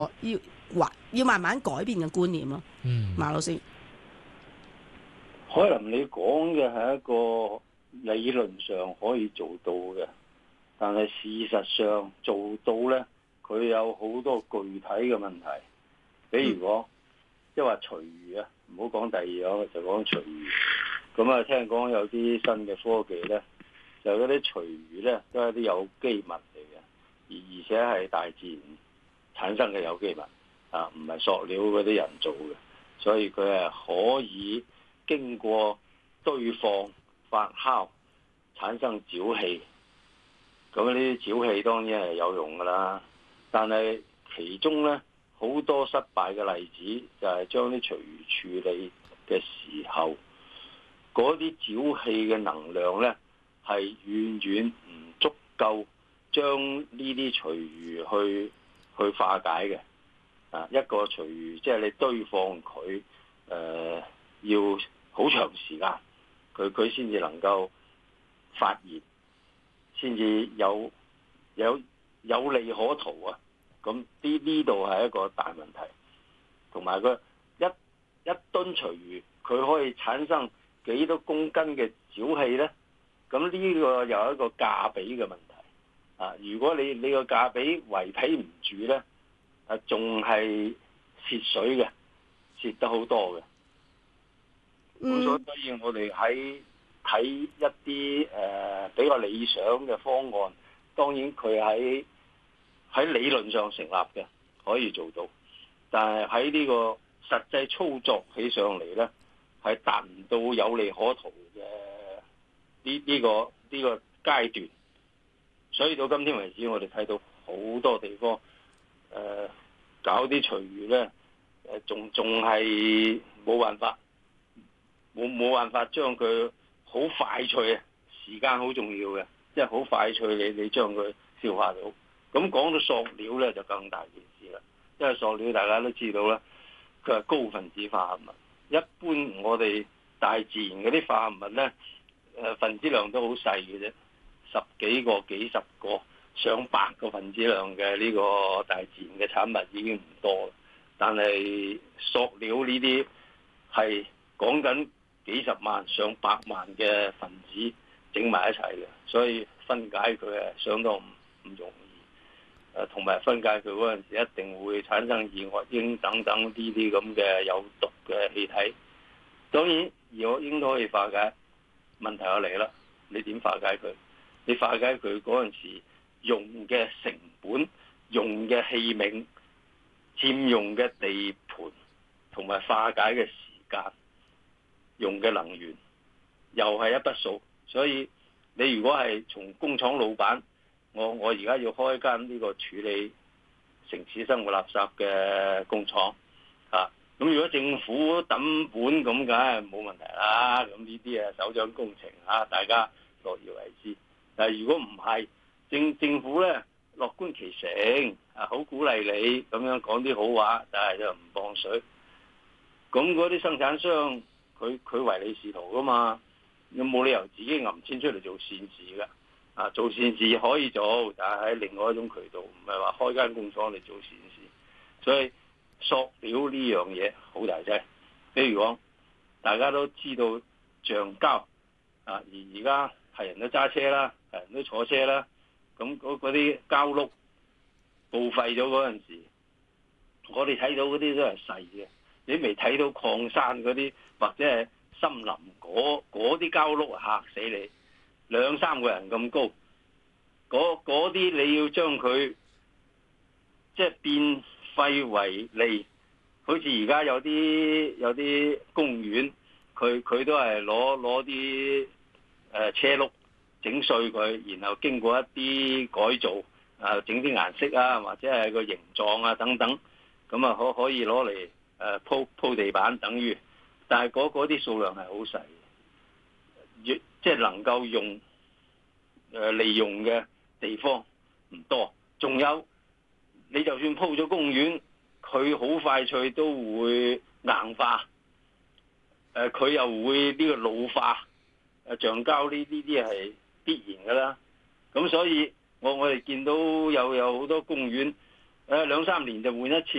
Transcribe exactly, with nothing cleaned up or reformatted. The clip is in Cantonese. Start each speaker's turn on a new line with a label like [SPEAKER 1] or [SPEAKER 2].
[SPEAKER 1] 要或要慢慢改變嘅觀念咯。
[SPEAKER 2] 嗯，
[SPEAKER 1] 馬老師，
[SPEAKER 3] 可能你講嘅係一個理論上可以做到嘅，但係事實上做到呢，佢有好多具體嘅問題。比如講，即係話廚餘啊，唔好講第二樣，就講廚餘。咁啊，聽講有啲新嘅科技呢，就嗰啲廚餘呢，都係啲有機物嚟嘅，而而且係大自然產生嘅有機物啊，唔係塑料嗰啲人做嘅，所以佢係可以經過堆放、發酵產生沼氣。咁呢啲沼氣當然係有用㗎啦，但係其中呢，好多失敗嘅例子就係將啲廚餘處理嘅時候，嗰啲沼氣嘅能量呢，係遠遠唔足夠將呢啲廚餘去去化解嘅。啊，一個廚餘即係你堆放佢，誒、呃、要好長時間，佢佢先至能夠發熱，先至有有有利可圖啊！咁呢呢度係一個大問題，同埋佢一一噸廚餘，佢可以產生幾多公斤嘅沼氣呢？咁呢個又係一個價比嘅問題啊！如果你你個價比維繫唔住呢，啊仲係蝕水嘅，蝕得好多嘅。咁、嗯、所以我哋喺睇一啲誒、呃、比較理想嘅方案，當然佢喺喺理論上成立嘅，可以做到，但係喺呢個實際操作起上嚟呢，係達唔到有利可圖嘅呢呢個呢、呢個階段。所以到今天為止，我哋睇到好多地方誒、呃、搞啲廚餘呢，誒仲仲係冇辦法，冇冇辦法將佢好快脆啊！時間好重要嘅，即係好快脆你你將佢消化到。咁講到塑料咧就更大件事啦，因為塑料大家都知道啦，佢係高分子化合物。一般我哋大自然嗰啲化合物咧，誒分子量都好細嘅啫，十幾個、幾十個、上百個分子量嘅呢個大自然嘅產物已經唔多，但係塑料呢啲係講緊幾十萬、上百萬嘅分子整埋一齊嘅，所以分解佢係相當唔唔容易。誒同埋分解佢嗰陣時，一定會產生二噁英等等呢啲咁嘅有毒嘅氣體。當然，二噁英都可以化解，問題就嚟啦，你點化解佢？你化解佢嗰陣時用嘅成本、用嘅器皿、佔用嘅地盤，同埋化解嘅時間、用嘅能源，又係一筆數。所以你如果係從工廠老闆，我我而家要開間呢個處理城市生活垃圾嘅工廠啊，咁如果政府抌本咁，梗係冇問題啦。咁呢啲啊首長工程啊，大家樂而為之。但係如果唔係，政政府咧樂觀其成啊，好鼓勵你咁樣講啲好話，但係就唔放水。咁嗰啲生產商佢佢唯利是圖噶嘛，有冇理由自己揞錢出嚟做善事噶？啊，做善事可以做，但係喺另外一種渠道，唔係話開間工廠嚟做善事。所以塑料呢樣嘢好大劑。比如講，大家都知道橡膠啊，而而家係人都揸車啦，係人都坐車啦，咁嗰啲膠轆報廢咗嗰陣時，我哋睇到嗰啲都係細嘅，你未睇到礦山嗰啲或者係森林嗰嗰啲膠轆啊，嚇死你！兩三個人咁高，嗰啲你要將佢即係變廢為利，好似而家有啲有啲公園，佢佢都係攞攞啲誒車轆整碎佢，然後經過一啲改造，啊整啲顏色啊，或者係個形狀啊等等，咁啊可可以攞嚟誒鋪鋪地板等於，但係嗰啲數量係好細。即係能夠用誒利用嘅地方唔多，仲有你就算鋪咗公園，佢好快脆都會硬化，誒佢又會呢個老化，誒橡膠呢呢啲係必然㗎啦。咁所以我我哋見到有有好多公園，誒誒兩三年就換一次。